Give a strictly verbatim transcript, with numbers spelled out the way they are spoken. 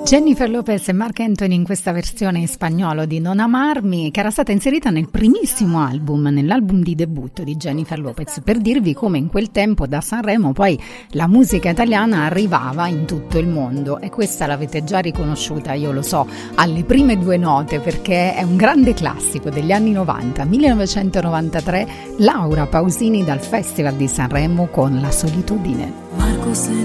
Jennifer Lopez e Marc Anthony in questa versione in spagnolo di Non amarmi, che era stata inserita nel primissimo album, nell'album di debutto di Jennifer Lopez, per dirvi come in quel tempo da Sanremo poi la musica italiana arrivava in tutto il mondo, e questa l'avete già riconosciuta, io lo so, alle prime due note, perché è un grande classico degli anni novanta, millenovecentonovantatré, Laura Pausini dal Festival di Sanremo con La solitudine. Marco se